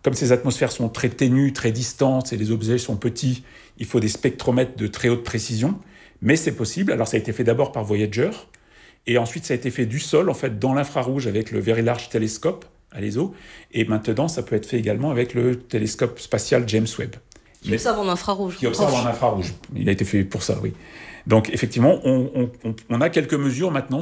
Comme ces atmosphères sont très ténues, très distantes, et les objets sont petits, il faut des spectromètres de très haute précision, mais c'est possible. Alors ça a été fait d'abord par Voyager, et ensuite ça a été fait du sol, en fait, dans l'infrarouge avec le Very Large Telescope à l'ESO, et maintenant ça peut être fait également avec le télescope spatial James Webb. Qui observe en infrarouge. Qui observe en infrarouge. Il a été fait pour ça, oui. Donc effectivement, on a quelques mesures maintenant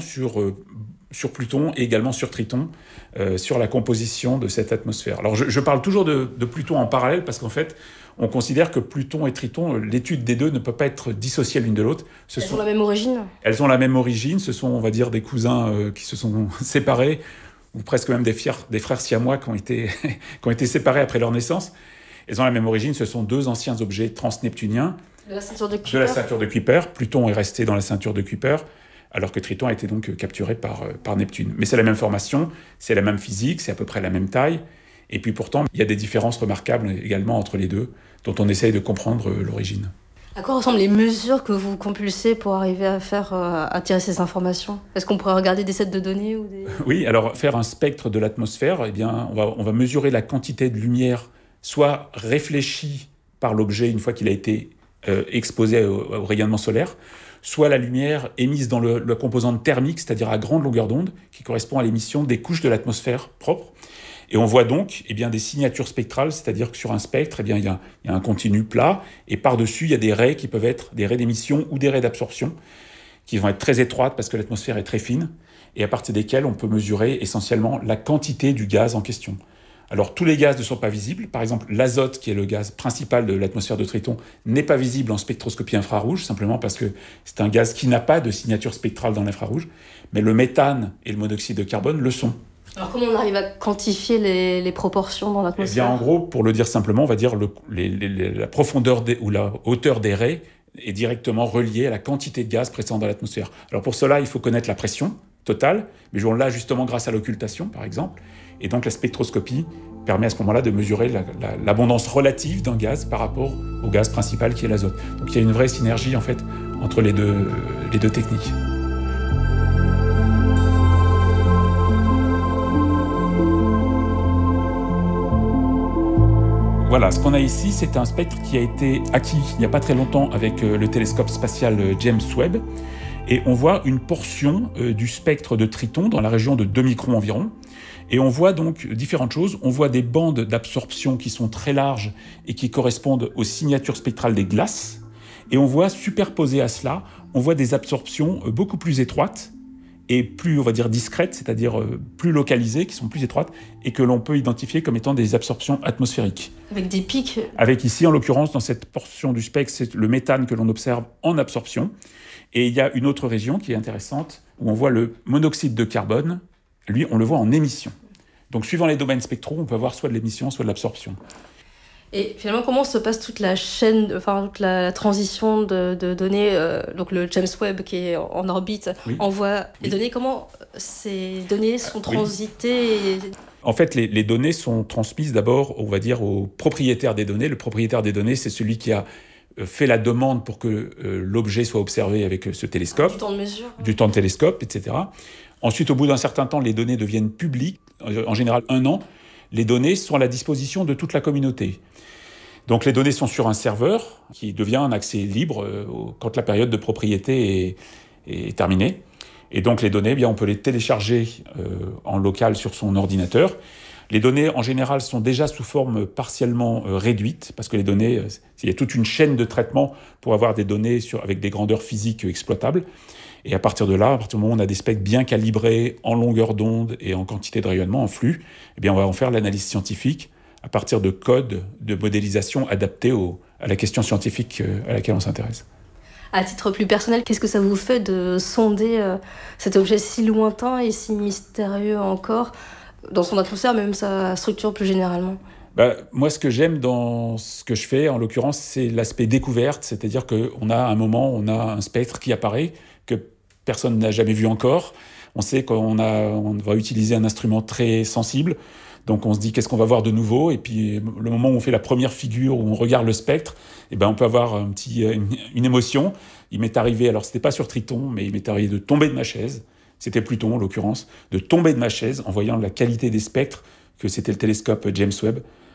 sur Pluton et également sur Triton, sur la composition de cette atmosphère. Alors je parle toujours de Pluton en parallèle parce qu'en fait, on considère que Pluton et Triton, l'étude des deux ne peut pas être dissociée l'une de l'autre. Elles ont la même origine ? Elles ont la même origine, ce sont, on va dire, des cousins qui se sont séparés, ou presque même des frères siamois qui ont été séparés après leur naissance. Elles ont la même origine, ce sont deux anciens objets transneptuniens. De la ceinture de Kuiper. De la ceinture de Kuiper. Pluton est resté dans la ceinture de Kuiper, alors que Triton a été donc capturé par Neptune. Mais c'est la même formation, c'est la même physique, c'est à peu près la même taille. Et puis pourtant, il y a des différences remarquables également entre les deux, dont on essaye de comprendre l'origine. À quoi ressemblent les mesures que vous compulsez pour arriver à tirer ces informations ? Est-ce qu'on pourrait regarder des sets de données ou des... Oui, alors faire un spectre de l'atmosphère, eh bien, on va mesurer la quantité de lumière, soit réfléchie par l'objet une fois qu'il a été exposé au rayonnement solaire, soit la lumière émise dans la composante thermique, c'est-à-dire à grande longueur d'onde, qui correspond à l'émission des couches de l'atmosphère propre. Et on voit donc des signatures spectrales, c'est-à-dire que sur un spectre, il y a un continu plat, et par-dessus, il y a des raies qui peuvent être des raies d'émission ou des raies d'absorption, qui vont être très étroites parce que l'atmosphère est très fine, et à partir desquelles on peut mesurer essentiellement la quantité du gaz en question. Alors, tous les gaz ne sont pas visibles. Par exemple, l'azote, qui est le gaz principal de l'atmosphère de Triton, n'est pas visible en spectroscopie infrarouge, simplement parce que c'est un gaz qui n'a pas de signature spectrale dans l'infrarouge. Mais le méthane et le monoxyde de carbone le sont. Alors, comment on arrive à quantifier les proportions dans l'atmosphère ? Eh bien, en gros, pour le dire simplement, on va dire la profondeur ou la hauteur des raies est directement reliée à la quantité de gaz présent dans l'atmosphère. Alors, pour cela, il faut connaître la pression totale, mais on l'a justement grâce à l'occultation, par exemple. Et donc la spectroscopie permet à ce moment-là de mesurer l'abondance relative d'un gaz par rapport au gaz principal qui est l'azote. Donc il y a une vraie synergie en fait entre les deux techniques. Voilà, ce qu'on a ici, c'est un spectre qui a été acquis il n'y a pas très longtemps avec le télescope spatial James Webb. Et on voit une portion du spectre de Triton dans la région de 2 microns environ. Et on voit donc différentes choses. On voit des bandes d'absorption qui sont très larges et qui correspondent aux signatures spectrales des glaces. Et on voit, superposé à cela, on voit des absorptions beaucoup plus étroites et plus, on va dire, discrètes, c'est-à-dire plus localisées, qui sont plus étroites, et que l'on peut identifier comme étant des absorptions atmosphériques. Avec des pics ? Avec ici, en l'occurrence, dans cette portion du spectre, c'est le méthane que l'on observe en absorption. Et il y a une autre région qui est intéressante, où on voit le monoxyde de carbone. Lui, on le voit en émission. Donc, suivant les domaines spectraux, on peut avoir soit de l'émission, soit de l'absorption. Et finalement, comment se passe toute la chaîne, toute la transition de données donc le James Webb qui est en orbite envoie les données. Comment ces données sont transitées En fait, les données sont transmises d'abord, on va dire, au propriétaire des données. Le propriétaire des données, c'est celui qui a fait la demande pour que l'objet soit observé avec ce télescope. Du temps de mesure. Du temps de télescope, etc. Ensuite, au bout d'un certain temps, les données deviennent publiques, en général 1 an. Les données sont à la disposition de toute la communauté. Donc les données sont sur un serveur qui devient un accès libre quand la période de propriété est terminée. Et donc les données, on peut les télécharger en local sur son ordinateur. Les données, en général, sont déjà sous forme partiellement réduite, parce que les données, il y a toute une chaîne de traitement pour avoir des données avec des grandeurs physiques exploitables. Et à partir de là, à partir du moment où on a des spectres bien calibrés en longueur d'onde et en quantité de rayonnement, en flux, on va en faire l'analyse scientifique à partir de codes de modélisation adaptés à la question scientifique à laquelle on s'intéresse. À titre plus personnel, qu'est-ce que ça vous fait de sonder cet objet si lointain et si mystérieux encore dans son atmosphère, même sa structure plus généralement ? Moi, ce que j'aime dans ce que je fais, en l'occurrence, c'est l'aspect découverte, c'est-à-dire qu'on a on a un spectre qui apparaît, que personne n'a jamais vu encore. On sait qu'on va utiliser un instrument très sensible, donc on se dit qu'est-ce qu'on va voir de nouveau, et puis le moment où on fait la première figure, où on regarde le spectre, on peut avoir une émotion. Il m'est arrivé, alors c'était pas sur Triton, mais il m'est arrivé de tomber de ma chaise, c'était Pluton en l'occurrence, de tomber de ma chaise en voyant la qualité des spectres, que c'était le télescope James Webb,